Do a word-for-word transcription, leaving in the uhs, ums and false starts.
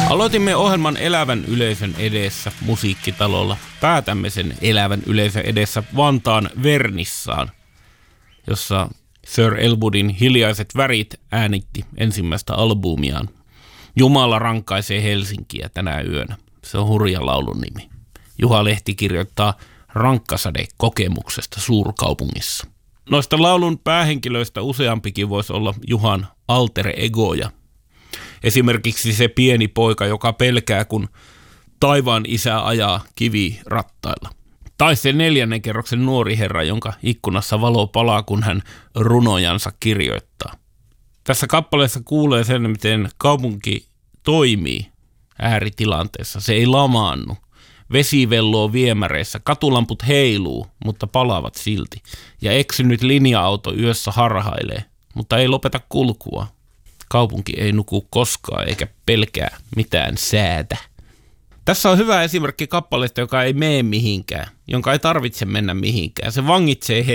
Aloitimme ohjelman Elävän yleisön edessä musiikkitalolla. Päätämme sen Elävän yleisön edessä Vantaan Vernissaan, jossa Sir Elwoodin Hiljaiset värit äänitti ensimmäistä albumiaan. Jumala rankaisee Helsinkiä tänä yönä. Se on hurja laulun nimi. Juha Lehti kirjoittaa rankkasade kokemuksesta suurkaupungissa. Noista laulun päähenkilöistä useampikin voisi olla Juhan alter egoja. Esimerkiksi se pieni poika, joka pelkää, kun taivaan isä ajaa kivirattailla. Tai se neljännen kerroksen nuori herra, jonka ikkunassa valo palaa, kun hän runojansa kirjoittaa. Tässä kappaleessa kuulee sen, miten kaupunki toimii ääritilanteessa. Se ei lamaannu. Vesi velloo viemäreissä, katulamput heiluu, mutta palaavat silti. Ja eksynyt linja-auto yössä harhailee, mutta ei lopeta kulkua. Kaupunki ei nuku koskaan eikä pelkää mitään säätä. Tässä on hyvä esimerkki kappaleesta, joka ei mene mihinkään, jonka ei tarvitse mennä mihinkään. Se vangitsee heti.